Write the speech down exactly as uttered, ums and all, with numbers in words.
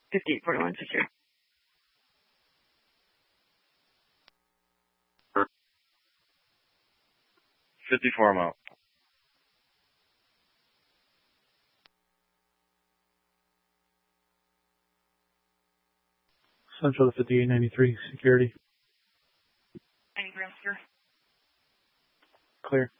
fifty-eight forty-one, secure. fifty-four, I'm out. Central to fifty-eight ninety-three, security. ninety-three, I'm secure. Clear.